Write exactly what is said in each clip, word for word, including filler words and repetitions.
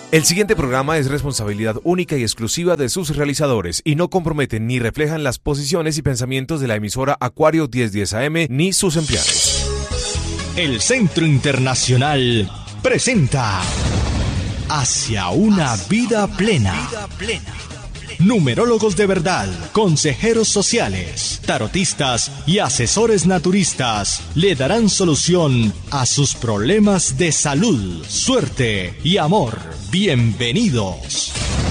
El siguiente programa es responsabilidad única y exclusiva de sus realizadores y no comprometen ni reflejan las posiciones y pensamientos de la emisora Acuario mil diez A M ni sus empleados. El Centro Internacional presenta Hacia una vida plena. Numerólogos de verdad, consejeros sociales, tarotistas y asesores naturistas le darán solución a sus problemas de salud, suerte y amor. Bienvenidos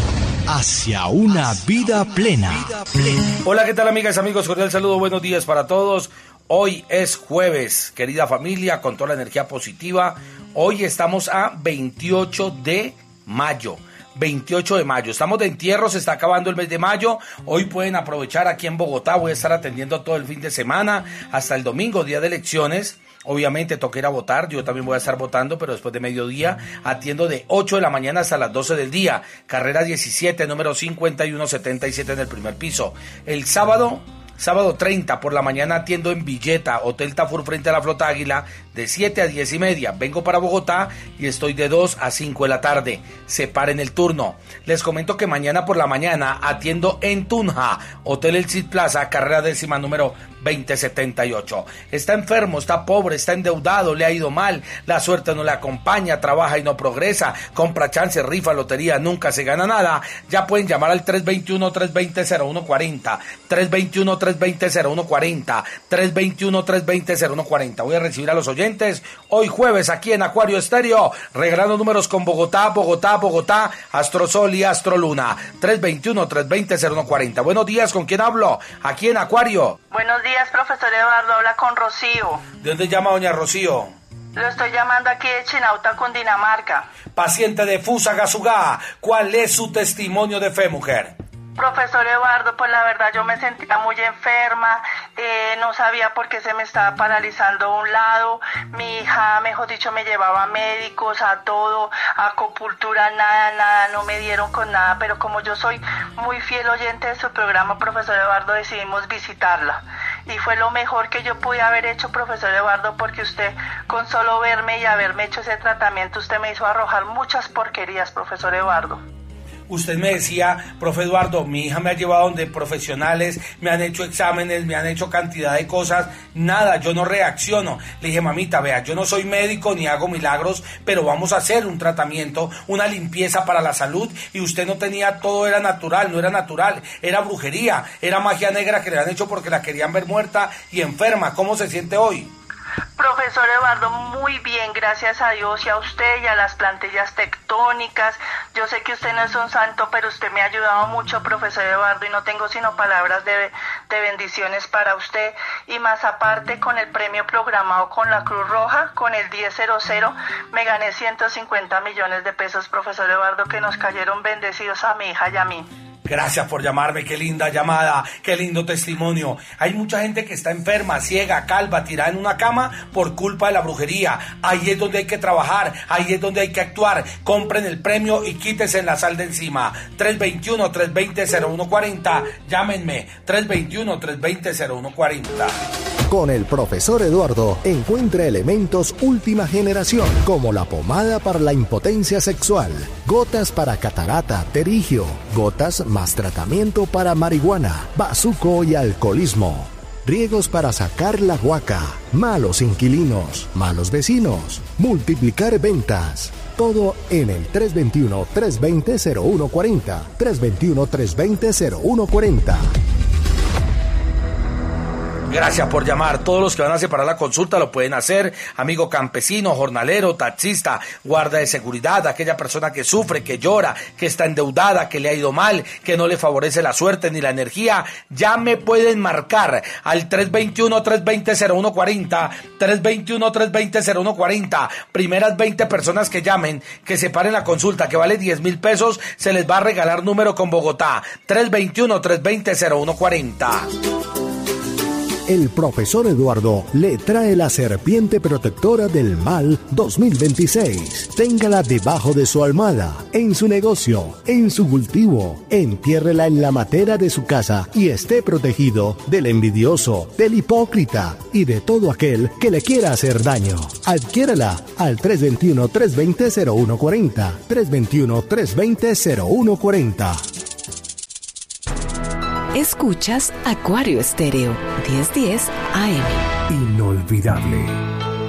hacia una vida plena. Hola, ¿qué tal, amigas, amigos? Cordial saludo, buenos días para todos. Hoy es jueves, querida familia, con toda la energía positiva. Hoy estamos a veintiocho de mayo. veintiocho de mayo, estamos de entierro, se está acabando el mes de mayo. Hoy pueden aprovechar aquí en Bogotá, voy a estar atendiendo todo el fin de semana hasta el domingo, día de elecciones. Obviamente toca ir a votar, yo también voy a estar votando, pero después de mediodía atiendo de ocho de la mañana hasta las doce del día. Carrera diecisiete, número cincuenta y uno setenta y siete en el primer piso. El sábado... Sábado treinta por la mañana atiendo en Villeta, Hotel Tafur frente a la Flota Águila, de siete a diez y media. Vengo para Bogotá y estoy de dos a cinco de la tarde. Separen el turno. Les comento que mañana por la mañana atiendo en Tunja, Hotel El Cid Plaza, carrera décima número veinte setenta y ocho. Está enfermo, está pobre, está endeudado, le ha ido mal, la suerte no le acompaña, trabaja y no progresa, compra chance, rifa, lotería, nunca se gana nada. Ya pueden llamar al tres dos uno, tres dos cero, cero uno cuatro cero, tres dos uno, tres dos cero, cero uno cuatro cero, tres dos uno, tres dos cero, cero uno cuatro cero. Voy a recibir a los oyentes hoy jueves aquí en Acuario Estéreo, regalando números con Bogotá, Bogotá, Bogotá, Astrosol y Astroluna. tres dos uno, tres dos cero, cero uno cuatro cero. Buenos días, ¿con quién hablo? Aquí en Acuario. Buenos días, profesor Eduardo, habla con Rocío. ¿De dónde llama doña Rocío? Lo estoy llamando aquí de Chinauta, Cundinamarca. Paciente de Fusagasugá, ¿cuál es su testimonio de fe, mujer? Profesor Eduardo, pues la verdad yo me sentía muy enferma, eh, no sabía por qué se me estaba paralizando un lado. Mi hija, mejor dicho, me llevaba a médicos, a todo, a acupuntura, nada, nada, no me dieron con nada, pero como yo soy muy fiel oyente de su programa, profesor Eduardo, decidimos visitarla. Y fue lo mejor que yo pude haber hecho, profesor Eduardo, porque usted, con solo verme y haberme hecho ese tratamiento, usted me hizo arrojar muchas porquerías, profesor Eduardo. Usted me decía, profe Eduardo, mi hija me ha llevado donde profesionales, me han hecho exámenes, me han hecho cantidad de cosas, nada, yo no reacciono. Le dije, mamita, vea, yo no soy médico ni hago milagros, pero vamos a hacer un tratamiento, una limpieza para la salud, y usted no tenía, todo era natural, no era natural, era brujería, era magia negra que le han hecho porque la querían ver muerta y enferma. ¿Cómo se siente hoy? Profesor Eduardo, muy bien, gracias a Dios y a usted y a las plantillas tectónicas. Yo sé que usted no es un santo, pero usted me ha ayudado mucho, profesor Eduardo, y no tengo sino palabras de, de bendiciones para usted. Y más aparte, con el premio programado con la Cruz Roja, con el diez cero cero, me gané ciento cincuenta millones de pesos, profesor Eduardo, que nos cayeron bendecidos a mi hija y a mí. Gracias por llamarme, qué linda llamada, qué lindo testimonio. Hay mucha gente que está enferma, ciega, calva, tirada en una cama por culpa de la brujería. Ahí es donde hay que trabajar, ahí es donde hay que actuar. Compren el premio y quítense la sal de encima. tres dos uno, tres dos cero, cero uno cuatro cero. Llámenme, tres dos uno, tres dos cero, cero uno cuatro cero. Con el profesor Eduardo encuentra elementos última generación, como la pomada para la impotencia sexual, gotas para catarata, terigio, gotas más tratamiento para marihuana, bazuco y alcoholismo, riegos para sacar la guaca, malos inquilinos, malos vecinos, multiplicar ventas. Todo en el tres dos uno, tres dos cero, cero uno cuatro cero, tres dos uno, tres dos cero, cero uno cuatro cero. Gracias por llamar. Todos los que van a separar la consulta lo pueden hacer. Amigo campesino, jornalero, taxista, guarda de seguridad, aquella persona que sufre, que llora, que está endeudada, que le ha ido mal, que no le favorece la suerte ni la energía. Ya me pueden marcar al tres dos uno, tres dos cero, cero uno cuatro cero, tres dos uno, tres dos cero, cero uno cuatro cero. Primeras veinte personas que llamen, que separen la consulta, que vale diez mil pesos, se les va a regalar número con Bogotá. tres dos uno, tres dos cero, cero uno cuatro cero. el profesor Eduardo le trae la serpiente protectora del mal dos mil veintiséis. Téngala debajo de su almohada, en su negocio, en su cultivo. Entiérrela en la matera de su casa y esté protegido del envidioso, del hipócrita y de todo aquel que le quiera hacer daño. Adquiérala al tres dos uno, tres dos cero, cero uno cuatro cero, tres dos uno, tres dos cero, cero uno cuatro cero. Escuchas Acuario Estéreo, diez diez A M. Inolvidable.